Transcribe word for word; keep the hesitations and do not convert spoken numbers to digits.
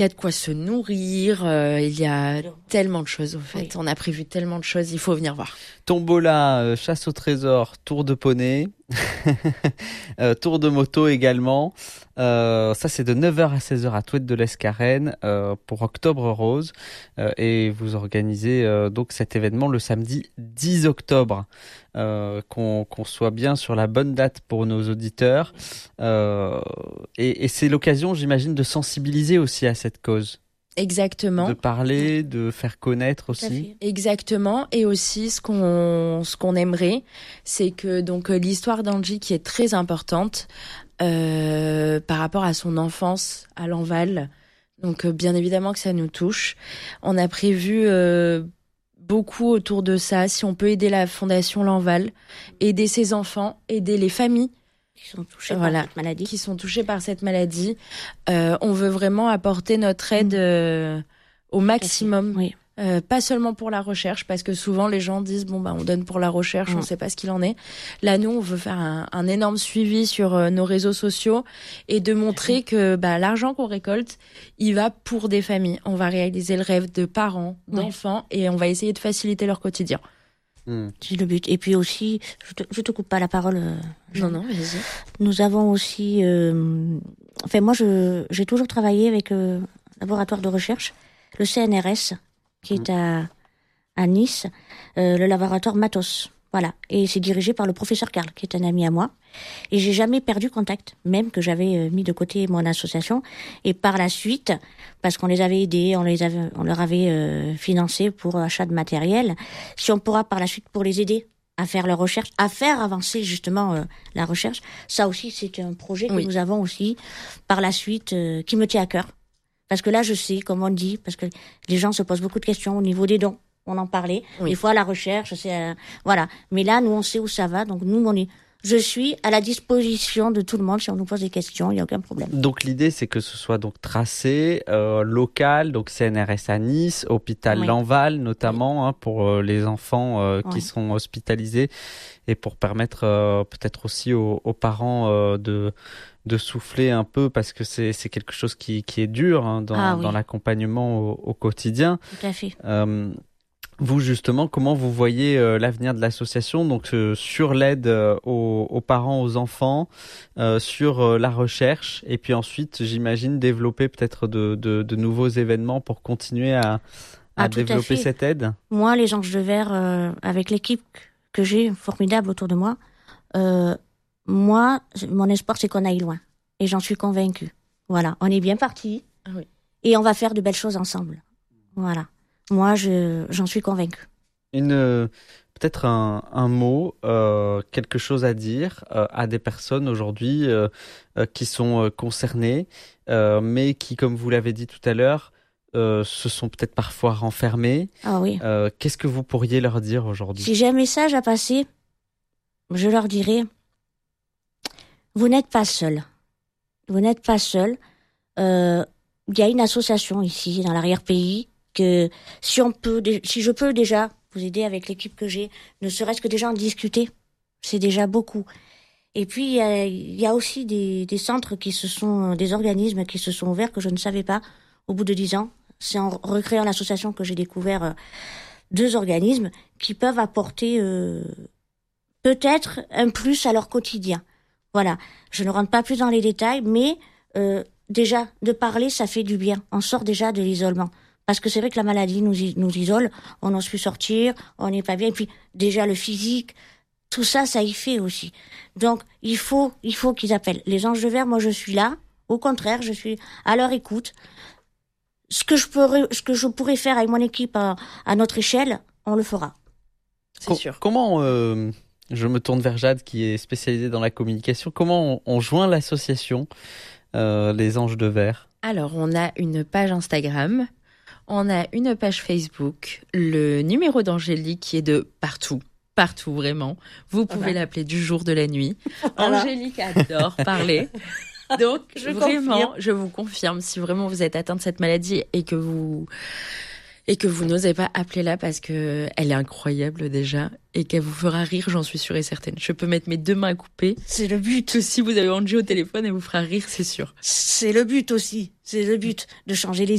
Il y a de quoi se nourrir, euh, il y a tellement de choses, au fait. Oui. On a prévu tellement de choses, il faut venir voir. Tombola, euh, chasse au trésor, tour de poney, euh, tour de moto également. Euh, ça, c'est de neuf heures à seize heures à Touette de l'Escarène euh, pour Octobre Rose. Euh, et vous organisez euh, donc cet événement le samedi dix octobre. Euh, qu'on, qu'on soit bien sur la bonne date pour nos auditeurs. Euh, et, et c'est l'occasion, j'imagine, de sensibiliser aussi à cette cause. Exactement. De parler, de faire connaître aussi. Exactement. Et aussi, ce qu'on, ce qu'on aimerait, c'est que donc l'histoire d'Angie, qui est très importante euh, par rapport à son enfance à Lanval, donc euh, bien évidemment que ça nous touche. On a prévu euh, beaucoup autour de ça. Si on peut aider la Fondation Lanval, aider ses enfants, aider les familles qui sont touchés voilà, par cette maladie. Qui sont touchés par cette maladie. Euh, on veut vraiment apporter notre aide euh, au maximum. Oui. Euh, pas seulement pour la recherche, parce que souvent les gens disent bon bah on donne pour la recherche, mmh. on sait pas ce qu'il en est. Là nous on veut faire un, un énorme suivi sur euh, nos réseaux sociaux et de montrer mmh. que bah l'argent qu'on récolte, il va pour des familles. On va réaliser le rêve de parents, d'enfants oui. et on va essayer de faciliter leur quotidien. Mmh. C'est le but. Et puis aussi, je te, je te coupe pas la parole. Euh, non non, vas-y. Nous avons aussi, euh, enfin moi je j'ai toujours travaillé avec euh, un laboratoire de recherche, le C N R S. Qui est à, à Nice, euh, le laboratoire Matos. Voilà. Et c'est dirigé par le professeur Karl, qui est un ami à moi. Et j'ai jamais perdu contact, même que j'avais euh, mis de côté mon association. Et par la suite, parce qu'on les avait aidés, on les avait, on leur avait euh, financé pour achat de matériel. Si on pourra par la suite pour les aider à faire leur recherche, à faire avancer justement euh, la recherche, ça aussi c'est un projet que oui. nous avons aussi par la suite euh, qui me tient à cœur. Parce que là, je sais, comme on dit, parce que les gens se posent beaucoup de questions au niveau des dons. On en parlait. Oui. Des fois, la recherche, c'est, euh, voilà. Mais là, nous, on sait où ça va. Donc, nous, on est, je suis à la disposition de tout le monde. Si on nous pose des questions, il n'y a aucun problème. Donc, l'idée, c'est que ce soit donc tracé, euh, local, donc C N R S à Nice, hôpital oui. Lanval, notamment, oui. hein, pour euh, les enfants euh, oui. qui sont hospitalisés et pour permettre euh, peut-être aussi aux, aux parents euh, de, de souffler un peu parce que c'est, c'est quelque chose qui, qui est dur hein, dans, ah, oui. dans l'accompagnement au, au quotidien. Tout à fait. Euh, vous, justement, comment vous voyez euh, l'avenir de l'association donc euh, sur l'aide euh, aux, aux parents, aux enfants, euh, sur euh, la recherche et puis ensuite, j'imagine, développer peut-être de, de, de nouveaux événements pour continuer à, à ah, développer à cette aide? Moi, les Anges de Verre, euh, avec l'équipe que j'ai, formidable autour de moi, euh, moi, mon espoir, c'est qu'on aille loin. Et j'en suis convaincue. Voilà, on est bien partis. Ah oui. Et on va faire de belles choses ensemble. Voilà. Moi, je, j'en suis convaincue. Une, euh, peut-être un, un mot, euh, quelque chose à dire euh, à des personnes aujourd'hui euh, euh, qui sont euh, concernées, euh, mais qui, comme vous l'avez dit tout à l'heure, euh, se sont peut-être parfois renfermées. Ah oui. Euh, qu'est-ce que vous pourriez leur dire aujourd'hui? Si j'ai un message à passer, je leur dirais, vous n'êtes pas seuls. Vous n'êtes pas seuls. Euh, il y a une association ici, dans l'arrière-pays, que si on peut, si je peux déjà vous aider avec l'équipe que j'ai, ne serait-ce que déjà en discuter, c'est déjà beaucoup. Et puis il y a, il y a aussi des, des centres qui se sont, des organismes qui se sont ouverts que je ne savais pas au bout de dix ans. C'est en recréant l'association que j'ai découvert euh, deux organismes qui peuvent apporter euh, peut-être un plus à leur quotidien. Voilà, je ne rentre pas plus dans les détails, mais euh, déjà de parler, ça fait du bien. On sort déjà de l'isolement. Parce que c'est vrai que la maladie nous, nous isole, on n'ose plus sortir, on n'est pas bien. Et puis déjà le physique, tout ça, ça y fait aussi. Donc il faut, il faut qu'ils appellent. Les Anges de Verre, moi je suis là. Au contraire, je suis à leur écoute. Ce que je pourrais, ce que je pourrais faire avec mon équipe à, à notre échelle, on le fera. C'est Com- sûr. Comment, euh, je me tourne vers Jade qui est spécialisée dans la communication, comment on, on joint l'association euh, Les Anges de Verre? Alors, on a une page Instagram. On a une page Facebook, le numéro d'Angélique qui est de partout, partout vraiment. Vous pouvez voilà. l'appeler du jour, de la nuit. Voilà. Angélique adore parler. Donc je vraiment, confirme. je vous confirme, si vraiment vous êtes atteint de cette maladie et que vous Et que vous n'osez pas appeler là parce que elle est incroyable déjà et qu'elle vous fera rire, j'en suis sûre et certaine. Je peux mettre mes deux mains à couper. C'est le but. Que si vous avez Angie au téléphone, elle vous fera rire, c'est sûr. C'est le but aussi. C'est le but de changer les